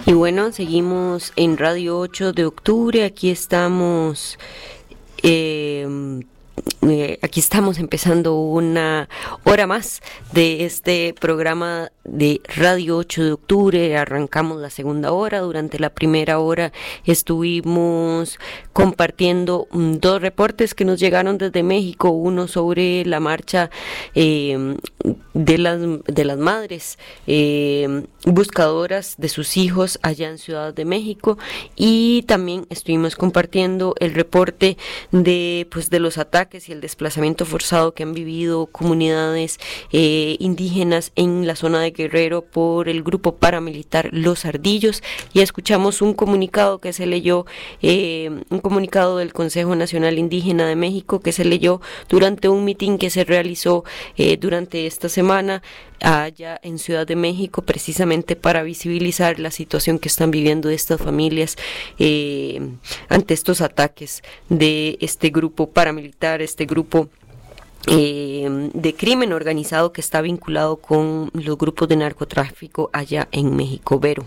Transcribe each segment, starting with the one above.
Y bueno, seguimos en Radio 8 de octubre, aquí estamos empezando una hora más de este programa de Radio 8 de octubre. Arrancamos la segunda hora. Durante la primera hora estuvimos compartiendo dos reportes que nos llegaron desde México, uno sobre la marcha de las madres buscadoras de sus hijos allá en Ciudad de México, y también estuvimos compartiendo el reporte de los ataques y el desplazamiento forzado que han vivido comunidades indígenas en la zona de Guerrero por el grupo paramilitar Los Ardillos. Y escuchamos un comunicado que se leyó, un comunicado del Consejo Nacional Indígena de México que se leyó durante un mitin que se realizó durante esta semana allá en Ciudad de México, precisamente para visibilizar la situación que están viviendo estas familias ante estos ataques de este grupo paramilitar, este grupo de crimen organizado que está vinculado con los grupos de narcotráfico allá en México. Vero.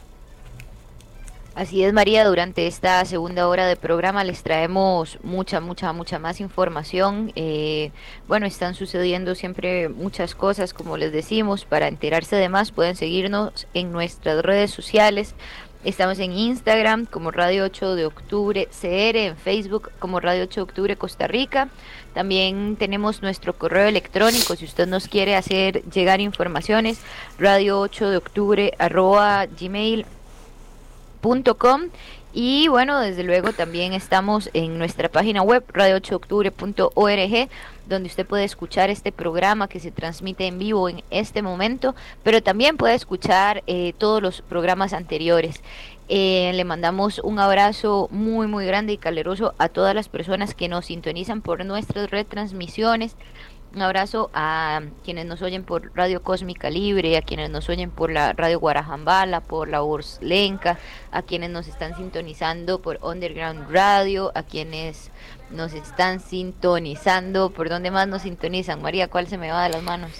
Así es, María, durante esta segunda hora de programa les traemos mucha más información. Están sucediendo siempre muchas cosas, como les decimos. Para enterarse de más pueden seguirnos en nuestras redes sociales. Estamos en Instagram como Radio 8 de Octubre CR, en Facebook como Radio 8 de Octubre Costa Rica. También tenemos nuestro correo electrónico, si usted nos quiere hacer llegar informaciones, radio8deoctubre@gmail.com. Y bueno, desde luego también estamos en nuestra página web radio8deoctubre.org, donde usted puede escuchar este programa que se transmite en vivo en este momento, pero también puede escuchar todos los programas anteriores. Le mandamos un abrazo muy grande y caluroso a todas las personas que nos sintonizan por nuestras retransmisiones. Un abrazo a quienes nos oyen por Radio Cósmica Libre, a quienes nos oyen por la Radio Guarajambala, por la Urs Lenca, a quienes nos están sintonizando por Underground Radio, a quienes nos están sintonizando. ¿Por dónde más nos sintonizan, María? ¿Cuál se me va de las manos?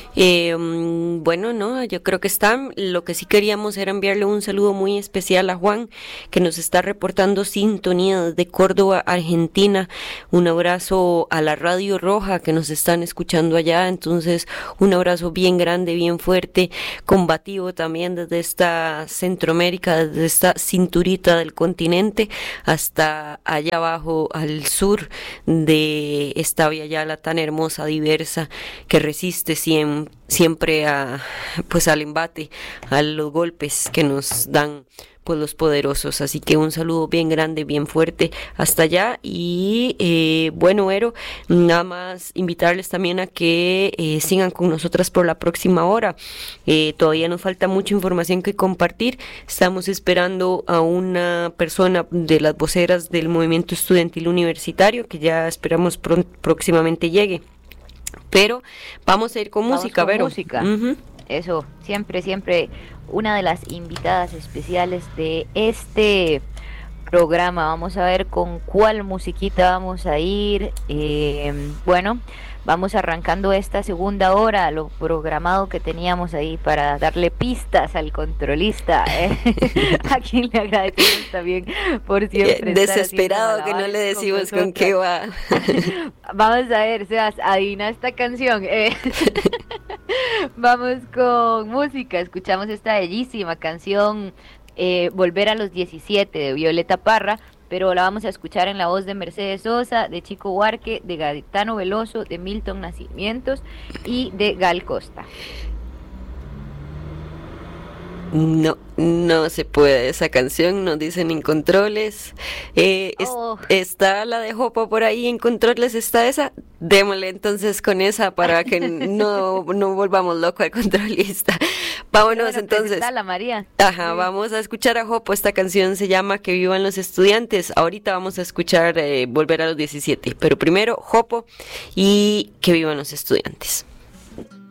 Yo creo que están. Lo que sí queríamos era enviarle un saludo muy especial a Juan, que nos está reportando sintonía desde Córdoba, Argentina. Un abrazo a la Radio Roja, que nos están escuchando allá. Entonces, un abrazo bien grande, bien fuerte, combativo también desde esta Centroamérica, desde esta cinturita del continente hasta allá abajo al sur de esta Via Yala tan hermosa, diversa, que resiste siempre al embate, a los golpes que nos dan los poderosos. Así que un saludo bien grande, bien fuerte hasta allá. Y Vero, nada más invitarles también a que sigan con nosotras por la próxima hora. Todavía nos falta mucha información que compartir. Estamos esperando a una persona de las voceras del movimiento estudiantil universitario, que ya esperamos próximamente llegue. Pero vamos a ir con música, Vero. Uh-huh. Eso, siempre una de las invitadas especiales de este programa. Vamos a ver con cuál musiquita vamos a ir. Vamos arrancando esta segunda hora, lo programado que teníamos ahí para darle pistas al controlista, a quien le agradecemos también por siempre desesperado que no le decimos con qué va. Vamos a ver, Sebas, adivina esta canción. Vamos con música, escuchamos esta bellísima canción, Volver a los 17, de Violeta Parra, pero la vamos a escuchar en la voz de Mercedes Sosa, de Chico Huarque, de Gaetano Veloso, de Milton Nacimientos y de Gal Costa. No se puede esa canción, nos dicen en controles. Está la de Jopo por ahí en controles, está esa. Démosle entonces con esa para que no volvamos loco al controlista. Vámonos entonces. La María. Ajá, sí. Vamos a escuchar a Jopo. Esta canción se llama Que vivan los estudiantes. Ahorita vamos a escuchar Volver a los 17, pero primero Jopo y Que vivan los estudiantes.